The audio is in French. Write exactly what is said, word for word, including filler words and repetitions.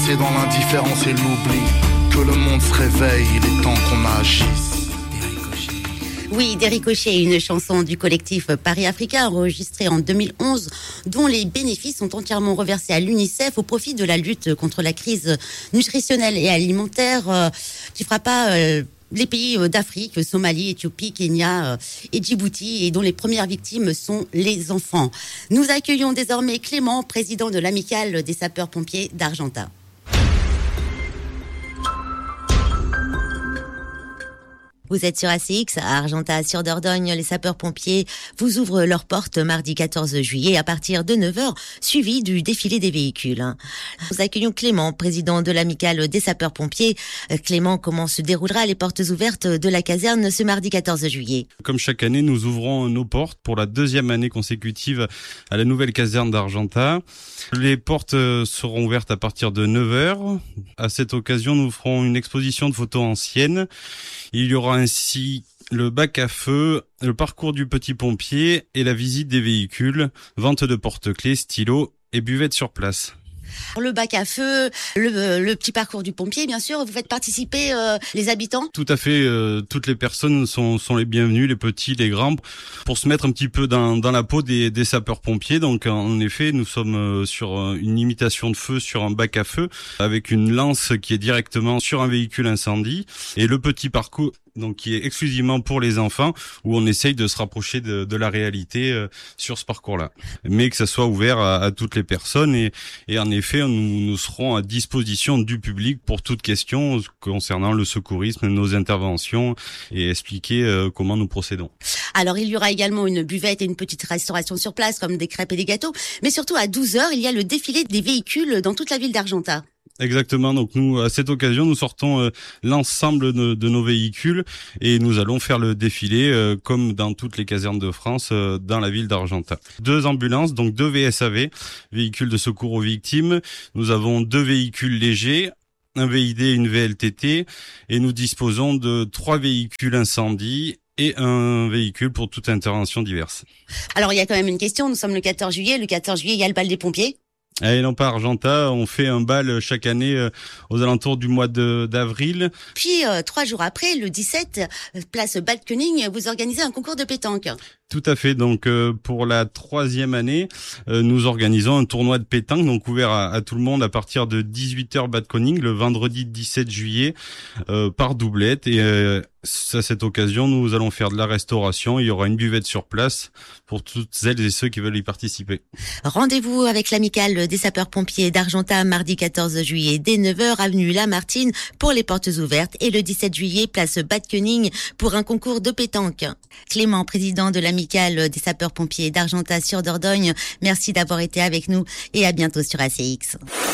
C'est dans l'indifférence et l'oubli que le monde se réveille, il est temps qu'on agisse. Oui, Des Ricochets, une chanson du collectif Paris Africa enregistrée en deux mille onze, dont les bénéfices sont entièrement reversés à l'UNICEF au profit de la lutte contre la crise nutritionnelle et alimentaire euh, qui frappe euh, les pays d'Afrique, Somalie, Éthiopie, Kenya et Djibouti, et dont les premières victimes sont les enfants. Nous accueillons désormais Clément, président de l'amicale des sapeurs-pompiers d'Argentat. Vous êtes sur A C X, à Argentat sur Dordogne. Les sapeurs-pompiers vous ouvrent leurs portes mardi quatorze juillet à partir de neuf heures, suivi du défilé des véhicules. Nous accueillons Clément, président de l'amicale des sapeurs-pompiers. Clément, comment se déroulera les portes ouvertes de la caserne ce mardi quatorze juillet? Comme chaque année, nous ouvrons nos portes pour la deuxième année consécutive à la nouvelle caserne d'Argentat. Les portes seront ouvertes à partir de neuf heures. À cette occasion, nous ferons une exposition de photos anciennes. Il y aura ainsi le bac à feu, le parcours du petit pompier et la visite des véhicules, vente de porte-clés, stylos et buvettes sur place. Le bac à feu, le, le petit parcours du pompier, bien sûr. Vous faites participer euh, les habitants? Tout à fait. Euh, toutes les personnes sont, sont les bienvenues, les petits, les grands, pour se mettre un petit peu dans, dans la peau des, des sapeurs-pompiers. Donc, en effet, nous sommes euh, sur une imitation de feu sur un bac à feu avec une lance qui est directement sur un véhicule incendie et le petit parcours, donc qui est exclusivement pour les enfants, où on essaye de se rapprocher de, de la réalité euh, sur ce parcours-là, mais que ça soit ouvert à, à toutes les personnes. Et, et en effet, nous, nous serons à disposition du public pour toute question concernant le secourisme, nos interventions, et expliquer euh, comment nous procédons. Alors, il y aura également une buvette et une petite restauration sur place, comme des crêpes et des gâteaux, mais surtout à douze heures, il y a le défilé des véhicules dans toute la ville d'Argentat. Exactement. Donc nous, à cette occasion, nous sortons euh, l'ensemble de, de nos véhicules et nous allons faire le défilé euh, comme dans toutes les casernes de France euh, dans la ville d'Argentat. Deux ambulances, donc deux V S A V, véhicules de secours aux victimes. Nous avons deux véhicules légers, un V I D et une V L T T, et nous disposons de trois véhicules incendie et un véhicule pour toute intervention diverse. Alors il y a quand même une question. Nous sommes le quatorze juillet. Le quatorze juillet, il y a le bal des pompiers. Et non pas Argentat, on fait un bal chaque année euh, aux alentours du mois de, d'avril. Puis euh, trois jours après, le dix-sept, place Balkening, vous organisez un concours de pétanque. Tout à fait. Donc euh, pour la troisième année, euh, nous organisons un tournoi de pétanque, donc ouvert à, à tout le monde à partir de dix-huit heures Balkening le vendredi dix-sept juillet euh, par doublette. Et euh, à cette occasion, nous allons faire de la restauration. Il y aura une buvette sur place pour toutes celles et ceux qui veulent y participer. Rendez-vous avec l'amicale des sapeurs-pompiers d'Argentat mardi quatorze juillet dès neuf heures avenue Lamartine pour les portes ouvertes, et le dix-sept juillet place Balkening pour un concours de pétanque. Clément, président de l'amicale des sapeurs-pompiers d'Argentat sur Dordogne, merci d'avoir été avec nous et à bientôt sur A C X.